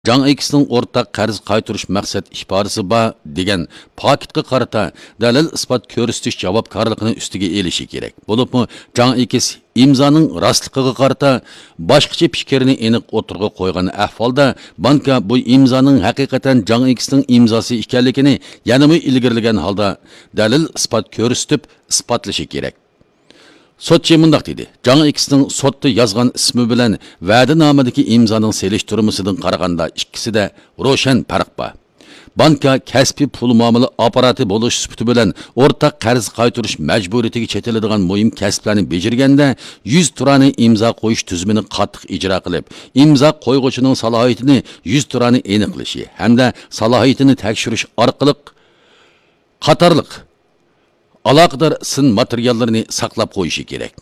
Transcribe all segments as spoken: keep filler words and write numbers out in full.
Жаң ikisining o'rtaq qarz qaytarish maqsad ifodasi bor degan paketga qarata dalil isbot ko'rsatish javobgarligini ustiga elishi kerak. Bo'libmi, Жаң ikisi imzoning rostligiga qarata boshqacha fikrni aniq o'tirg'a qo'ygan ahvolda banka bu imzoning haqiqatan Жаң ikisining imzosi ekanligini yanami ilgirlagan holda dalil isbot ko'rsatib isbotlashi kerak. Sotçı mundaq dedi. Жаң ikisining sotda yozgan ismi bilan va'danomidagi imzoning selishtirmasidan qaraganda ikkisida ro'shan farq bor. Banka kasbiy pul muomala apparati bo'lish sifati bilan o'rtaq qarz qaytarish majburiyatiga chetiladigan muhim kasblarni bejirganda yuz turani imzo qo'yish tuzumini qattiq ijro qilib, imzo qo'yg'uchining salohiyatini yuz turani aniqlashi hamda salohiyatini tekshirish orqali qatorliq aloqador sin materiallarini saqlab qo'yishi kerak.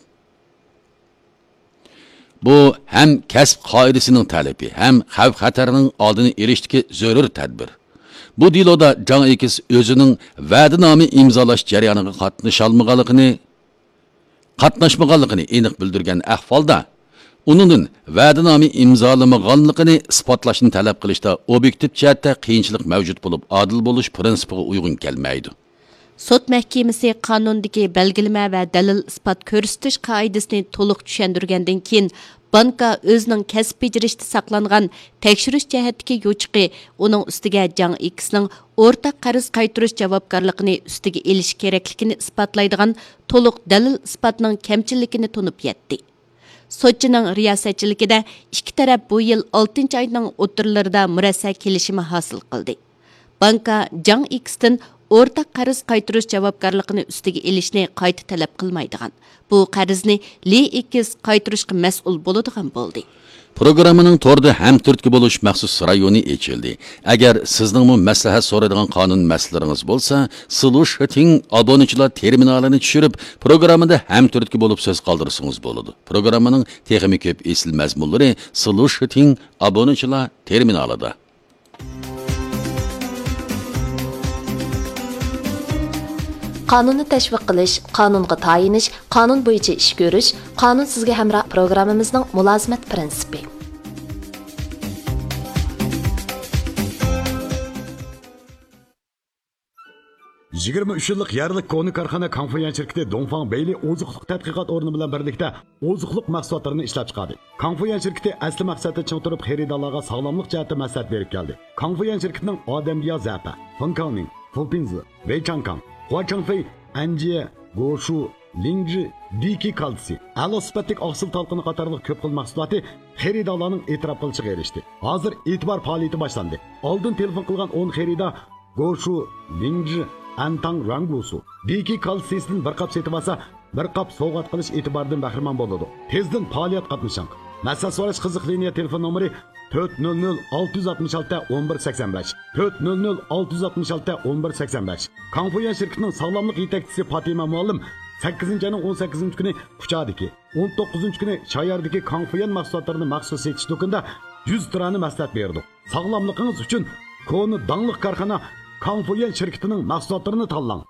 Bu ham kasb qoidasining talabi, ham xavf xatarning oldini olishga zarur tadbir. Bu diloda Жаң ikisi o'zining va'danomi imzolash jarayoniga qatnasha olmaganligini, qatnashmaganligini aniq bildirgan ahvolda uning va'danomi imzolamaganligini isbotlashni talab qilishda obyektiv jihatda qiyinchilik mavjud bo'lib, adil bo'lish prinsipiga uyg'un kelmaydi. Sot mahkamasi qonundagi belgilama va dalil isbot ko'rsatish qoidasini to'liq tushundirgandan keyin banka o'zining kasb bejirishda saqlangan tekshirish jihatdagi yo'chiqi uning ustiga Жаң ikisining o'rtaq qarz qaytarish javobgarligini ustiga elish kerakligini isbotlaydigan to'liq dalil isbotning kamchilikini tunib yetdi. Sotchining riyosatchiligida ikki taraf bu yil oltinchi oyning o'tirlarida murassa kelishimi hosil qildi. Banka Жаң ikisidan o'rtaq qarz qaytarish javobgarligini ustiga elishni qayta talab qilmaydigan. Bu qarzni Li ikisi qaytarishga mas'ul bo'ladigan bo'ldi. Programmaning to'rda ham turtki bo'lish maxsus rayoni ochildi. Agar sizning mu maslahat so'raydigan qonun masalalaringiz bo'lsa, Solution obunachilar terminalini tushirib, programmada ham turtki bo'lib so'z qoldirsangiz bo'ladi. Programmaning texnik ko'p esil mazmunlari Solution obunachilar terminalida. Qonunni tashviq qilish, qonunga tayinish, qonun bo'yicha ish ko'rish, qonun sizga hamroh programmamizning mulozimat prinsipi. yigirma uch yillik yerlik koni korxona Kangfuyan şirkati Dongfang Beyli oziqliq tadqiqot o'rni bilan birlikda oziqliq mahsulotlarini ishlab chiqardi. Kangfuyan şirkati asli maqsadda ching turib xaridorlarga sog'lomlik jihatida maslahat berib keldi. Kangfuyan şirkatining odamga zapa, Fengkaoning, Fupinzi, Weichangkang, Huachangfei, Anjie, Goshu, Lingji, Diki kaltsi, a'lo sifatli oqsil talqini qatorliq ko'p xil mahsulotlar xaridorlarning e'tirof qilishiga erishdi. Hozir e'tibor faoliyati boshlandi. Oldin telefon qilgan o'n xaridor Goshu, Lingji, Antang Rangusu, Diki kaltsisidan bir qop setib olsa, bir qop sovg'at qilish e'tiboridan bahramand bo'ladi. Tezdan faoliyat qatnashing. Maslahat so'rash qiziq liniya telefon nomeri to'rt nol nol olti yuz oltmish olti o'n bir sakson besh to'rt nol nol olti yuz oltmish olti o'n bir sakson besh. Kangfuyan şirkatining sog'lomlik yetakchisi Fatima muallim sakkizinchi oyning o'n sakkizinchi kuni Quchadagi, o'n to'qqizinchi kuni Shoyardagi Kangfuyan mahsulotlarini maxsus setish do'konida yuz turani maslahat berdi. Sog'lomligingiz uchun koni dangliq korxona Kangfuyan şirkatining mahsulotlarini tanlang.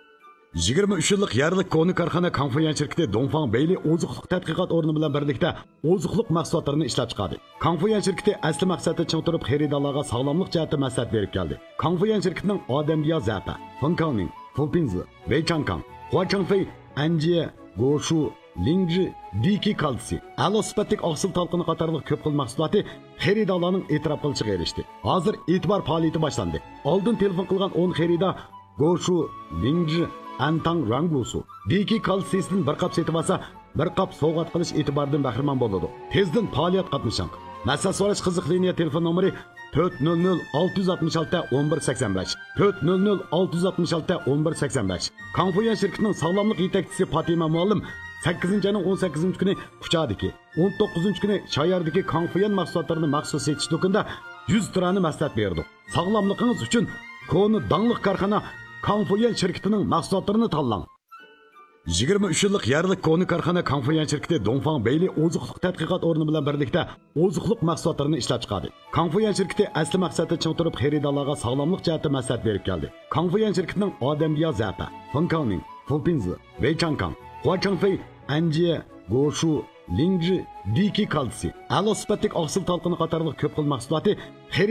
yigirma uch yillik yerlik koni korxona Kangfuyan şirkati Dongfang Beyli oziqliq tadqiqot o'rni bilan birlikda oziqliq mahsulotlarini ishlab chiqardi. Kangfuyan şirkati asli maqsadda ching turib xaridorlarga sog'lomlik jihatida maslahat berib keldi. Kangfuyan şirkatining odamga zapa, Fengkaoning, Fupinzi, Weichangkang, Huachangfei, Anjie, Goshu, Lingji, Diki kaltsi, a'lo sifatli oqsil talqini qatorliq ko'p xil mahsulotlar xaridorlarning e'tirof qilishiga erishdi. Hozir e'tibor faoliyati boshlandi. Oldin telefon qilgan o'n xaridor Goshu, Lingji, Antang Rangusu, Diki kaltsisidan bir qop setib olsa, bir qop sovg'at qilish e'tiboridan bahramand bo'ladi. Tezdan faoliyat qatnashing. Maslahat so'rash qiziq liniya telefon nomeri to'rt nol nol olti yuz oltmish olti o'n bir sakson besh to'rt nol nol olti yuz oltmish olti o'n bir sakson besh. Kangfuyan şirkatining sog'lomlik yetakchisi Fatima muallim sakkizinchi oyning o'n sakkizinchi kuni Quchadagi, o'n to'qqizinchi kuni Shoyardagi Kangfuyan mahsulotlarini maxsus setish do'konida yuz turani maslahat berdi. Sog'lomligingiz uchun koni dangliq korxona Kangfuyan şirkatining mahsulotlarini tanlang. yigirma uch yillik yerlik koni korxona Kangfuyan şirkati Dongfang Beyli oziqliq tadqiqot o'rni bilan birlikda oziqliq mahsulotlarini ishlab chiqardi. Kangfuyan şirkati asli maqsadda ching turib xaridorlarga sog'lomlik jihatida maslahat berib keldi. Kangfuyan şirkatining odamga zapa, Fengkaoning, Fupinzi, Weichangkang, Huachangfei, Anjie, Goshu, Lingji, Diki kalsi, alo sifatlik oqsil talqini qatorliq ko'p xil mahsulotlar